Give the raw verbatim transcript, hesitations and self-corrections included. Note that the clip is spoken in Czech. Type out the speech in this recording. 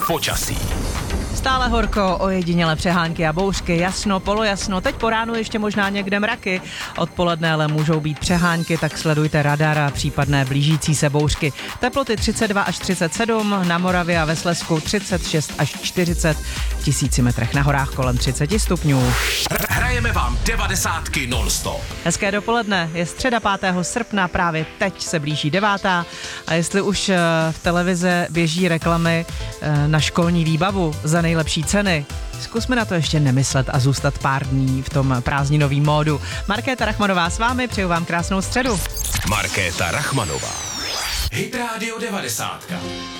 Počasí. Stále horko, ojedinělé přehánky a bouřky, jasno, polojasno, teď po ránu ještě možná někde mraky. Odpoledne ale můžou být přehánky, tak sledujte radar a případné blížící se bouřky. Teploty třicet dva až třicet sedm, na Moravě a ve Slezsku třicet šest až čtyřicet, v tisíci metrech na horách kolem třicet stupňů. Hrajeme vám devadesátky non-stop. Hezké dopoledne, je středa pátého srpna, právě teď se blíží devátá a jestli už v televize běží reklamy na školní výbavu za nejlepší ceny, zkusme na to ještě nemyslet a zůstat pár dní v tom prázdninovém módu. Markéta Rachmanová s vámi, přeju vám krásnou středu. Markéta Rachmanová. Hit Radio devadesátka.